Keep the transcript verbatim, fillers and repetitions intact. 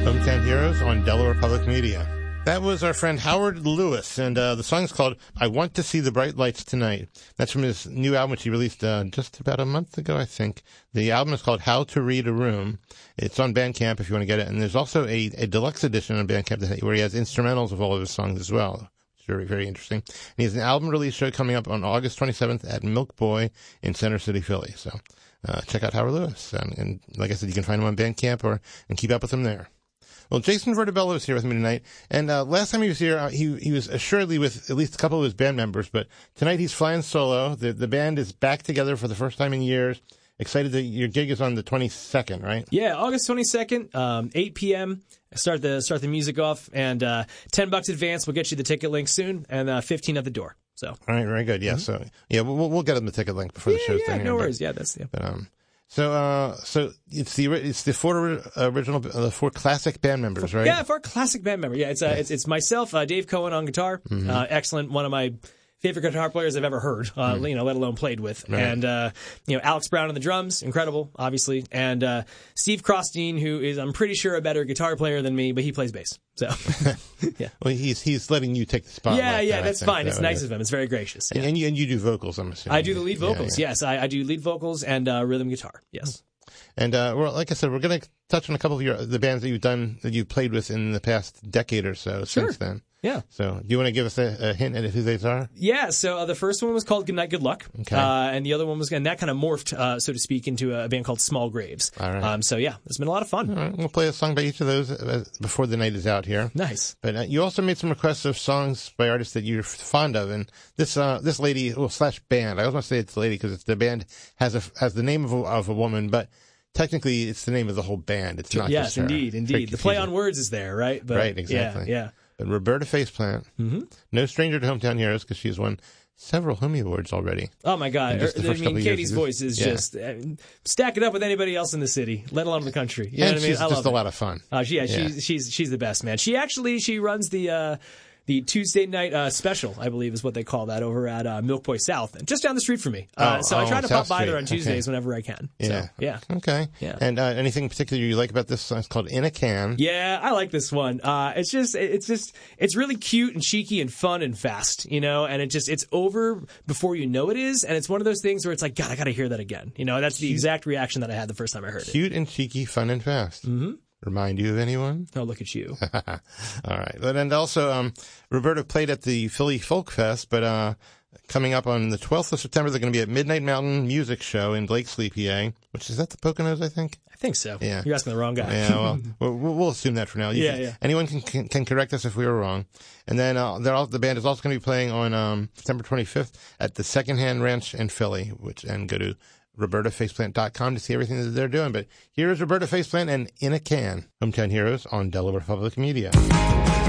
Hometown Heroes on Delaware Public Media. That was our friend Howard Lewis, and uh, the song's called I Want to See the Bright Lights Tonight. That's from his new album, which he released uh, just about a month ago, I think. The album is called How to Read a Room. It's on Bandcamp if you want to get it, and there's also a, a deluxe edition on Bandcamp that, where he has instrumentals of all of his songs as well. It's very, very interesting. And he has an album release show coming up on August twenty-seventh at Milk Boy in Center City, Philly. So uh, check out Howard Lewis. And, and like I said, you can find him on Bandcamp or and keep up with him there. Well, Jason Vertebello is here with me tonight, and uh, last time he was here, uh, he he was assuredly with at least a couple of his band members, but tonight he's flying solo. The the band is back together for the first time in years. Excited that your gig is on the twenty-second, right? Yeah, August twenty-second, um, eight p.m. Start the start the music off, and uh, ten bucks advance. We'll get you the ticket link soon, and uh, fifteen at the door. So, all right, very good. Yeah, mm-hmm. so yeah, we'll we'll get them the ticket link before yeah, the show's yeah, done. No here, worries. But, yeah, that's yeah. But um. So, uh, so it's the it's the four original, the uh, four classic band members, right? Yeah, four classic band members. Yeah, it's uh, yeah. it's it's myself, uh, Dave Cohen on guitar, mm-hmm. uh, excellent, one of my favorite guitar players I've ever heard, uh, mm-hmm. you know, let alone played with, right. and uh, you know, Alex Brown on the drums, incredible, obviously, and uh, Steve Crosstein, who is I'm pretty sure a better guitar player than me, but he plays bass. So, yeah. Well, he's he's letting you take the spotlight. Yeah, yeah, that, that's fine. It's nice of him. It's very gracious. And, yeah. and you and you do vocals, I'm assuming. I do the lead vocals. Yeah, yeah. Yes, I, I do lead vocals and uh, rhythm guitar. Yes. And uh, well, like I said, we're going to touch on a couple of your the bands that you've done that you've played with in the past decade or so. Sure. Since then. Yeah. So, do you want to give us a, a hint at who they are? Yeah. So uh, the first one was called Good Night, Good Luck. Okay. Uh, and the other one was, and that kind of morphed, uh, so to speak, into a band called Small Graves. All right. Um, so yeah, it's been a lot of fun. All right. We'll play a song by each of those uh, before the night is out here. Nice. But uh, you also made some requests of songs by artists that you're fond of, and this uh, this lady, well, slash band. I always want to say it's a lady because it's the band has a has the name of a, of a woman, but technically it's the name of the whole band. It's not yes, just her. indeed, indeed. The play on words is there, right? But, right, exactly. Yeah, yeah. But Roberta Faceplant, mm-hmm. no stranger to Hometown Heroes because she's won several Homie Awards already. Oh my God! I mean, Katie's voice is yeah. just uh, stack it up with anybody else in the city, let alone the country. You know and what I mean? she's I just love a it. lot of fun. Uh, yeah, yeah, she's she's she's the best, man. She actually she runs the. Uh, The Tuesday night uh, special, I believe, is what they call that over at uh, Milk Boy South, just down the street from me. Uh, oh, so I try oh, to South pop by Street. there on Tuesdays okay. whenever I can. Yeah. So, yeah. Okay. Yeah. And uh, anything particular you like about this song? It's called In a Can. Yeah, I like this one. Uh, it's just, it's just, it's really cute and cheeky and fun and fast, you know. And it just, it's over before you know it is. And it's one of those things where it's like, God, I got to hear that again. You know, that's the exact reaction that I had the first time I heard it. Cute and cheeky, fun and fast. Mm-hmm. Remind you of anyone? Oh, look at you. All right. And also, um, Roberta played at the Philly Folk Fest, but uh, coming up on the twelfth of September, they're going to be at Midnight Mountain Music Show in Blakesley, P A, which is that the Poconos, I think? I think so. Yeah. You're asking the wrong guy. Yeah, well, we'll, we'll assume that for now. You yeah, can, yeah. Anyone can, can can correct us if we were wrong. And then uh, they're all, the band is also going to be playing on um, September twenty-fifth at the Secondhand Ranch in Philly, which and go to Roberta Faceplant dot com to see everything that they're doing. But here is Roberta Faceplant and In a Can, Hometown Heroes on Delaware Public Media.